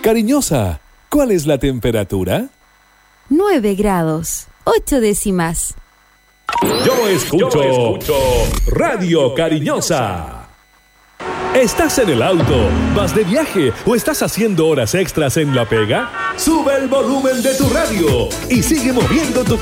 Cariñosa, ¿cuál es la temperatura? 9 grados, 8 décimas. Yo escucho Radio Cariñosa. ¿Estás en el auto? ¿Vas de viaje? ¿O estás haciendo horas extras en la pega? Sube el volumen de tu radio y sigue moviendo tu